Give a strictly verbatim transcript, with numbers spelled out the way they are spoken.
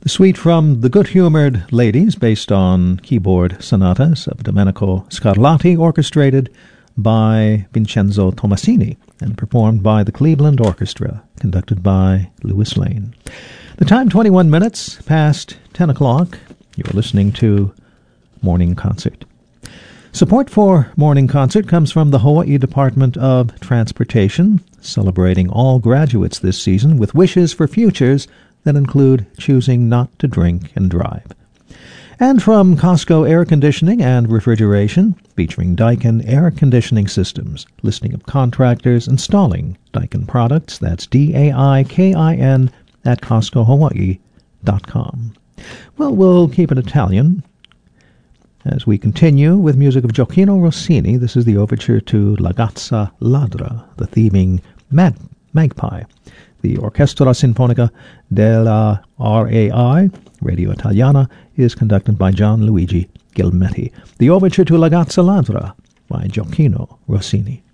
The suite from The Good-Humored Ladies, based on keyboard sonatas of Domenico Scarlatti, orchestrated by Vincenzo Tomasini and performed by the Cleveland Orchestra, conducted by Louis Lane. The time, twenty-one minutes past ten o'clock. You're listening to Morning Concert. Support for Morning Concert comes from the Hawaii Department of Transportation, celebrating all graduates this season with wishes for futures that include choosing not to drink and drive. And from Costco Air Conditioning and Refrigeration, featuring Daikin Air Conditioning Systems, listing of contractors installing Daikin products. That's D A I K I N at Costco Hawaii dot com. Well, we'll keep it Italian as we continue with music of Gioacchino Rossini. This is the overture to La Gazza Ladra, the theming Mad Magpie. The Orchestra Sinfonica della R A I, Radio Italiana, is conducted by Gianluigi Gilmetti. The overture to La Gazza Ladra by Gioacchino Rossini.